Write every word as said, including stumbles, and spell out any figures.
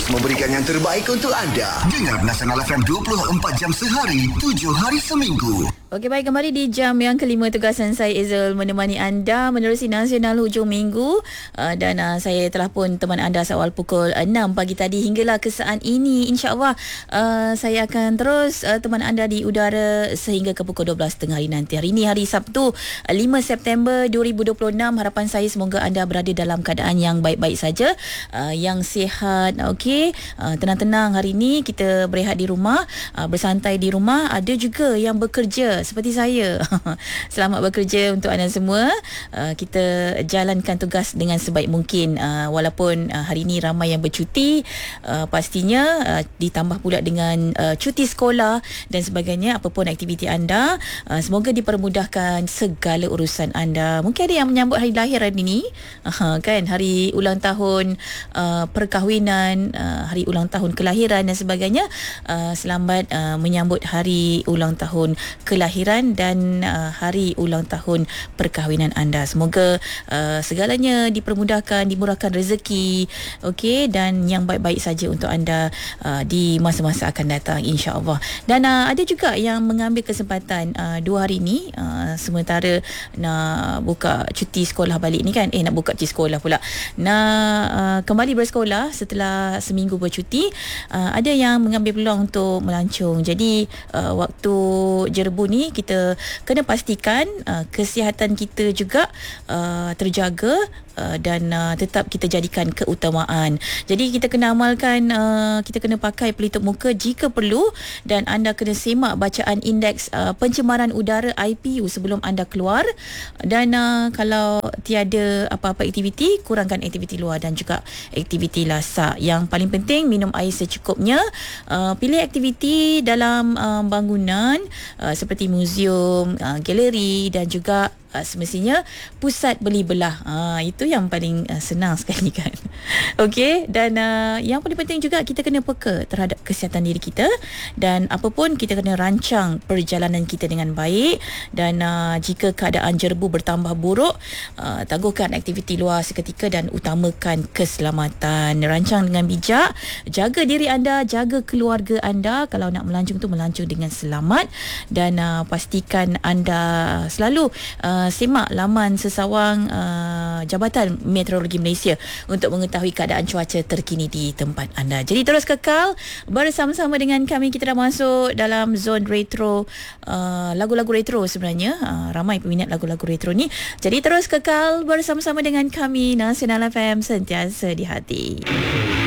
terus memberikan yang terbaik untuk anda. Dengar Nasional F M dua puluh empat jam sehari, tujuh hari seminggu. Okey, baik, kembali di jam yang kelima tugasan saya Izul menemani anda menerusi Nasional hujung minggu, uh, dan uh, saya telah pun teman anda seawal pukul enam pagi tadi hinggalah ke saat ini. InsyaAllah uh, saya akan terus uh, teman anda di udara sehingga ke pukul dua belas tengah hari nanti. Hari ini hari Sabtu, lima September dua ribu dua puluh enam. Harapan saya semoga anda berada dalam keadaan yang baik-baik saja, uh, yang sihat. Okey, uh, tenang-tenang hari ini kita berehat di rumah, uh, bersantai di rumah. Ada juga yang bekerja seperti saya. Selamat bekerja untuk anda semua. Uh, kita jalankan tugas dengan sebaik mungkin, uh, walaupun uh, hari ini ramai yang bercuti, uh, pastinya uh, ditambah pula dengan uh, cuti sekolah dan sebagainya. Apapun aktiviti anda, uh, semoga dipermudahkan segala urusan anda. Mungkin ada yang menyambut hari lahir hari ini, uh, kan, hari ulang tahun uh, perkahwinan, uh, hari ulang tahun kelahiran dan sebagainya. Uh, selamat uh, menyambut hari ulang tahun kelahiran dan uh, hari ulang tahun perkahwinan anda. Semoga uh, segalanya dipermudahkan, dimurahkan rezeki, okey, dan yang baik-baik saja untuk anda uh, di masa-masa akan datang, insya-Allah. Dan uh, ada juga yang mengambil kesempatan uh, dua hari ni, uh, sementara nak buka cuti sekolah balik ni kan, eh nak buka cuti sekolah pula, nak uh, kembali bersekolah setelah seminggu bercuti. Uh, ada yang mengambil peluang untuk melancong. Jadi uh, waktu jerbu ni kita kena pastikan uh, kesihatan kita juga uh, terjaga, uh, dan uh, tetap kita jadikan keutamaan. Jadi kita kena amalkan, uh, kita kena pakai pelitup muka jika perlu, dan anda kena semak bacaan indeks uh, pencemaran udara I P U sebelum anda keluar. Dan uh, kalau tiada apa-apa aktiviti, kurangkan aktiviti luar dan juga aktiviti lasak. Yang paling penting, minum air secukupnya. Uh, pilih aktiviti dalam uh, bangunan uh, seperti muzium, uh, galeri dan juga uh, semestinya pusat beli belah. Uh, itu yang paling uh, senang sekali kan. Okey, dan uh, yang paling penting juga kita kena peka terhadap kesihatan diri kita, dan apapun kita kena rancang perjalanan kita dengan baik. Dan uh, jika keadaan jerbu bertambah buruk, uh, tangguhkan aktiviti luar seketika dan utamakan keselamatan. Rancang dengan bijak, jaga diri anda, jaga keluarga anda. Kalau nak melancong tu melancong dengan selamat, dan uh, pastikan anda selalu uh, semak laman sesawang uh, Jabatan Meteorologi Malaysia untuk mengetahui keadaan cuaca terkini di tempat anda. Jadi terus kekal bersama-sama dengan kami. Kita dah masuk dalam zon retro, uh, lagu-lagu retro sebenarnya. Uh, ramai peminat lagu-lagu retro ni. Jadi terus kekal bersama-sama dengan kami. Nasional F M, sentiasa di hati.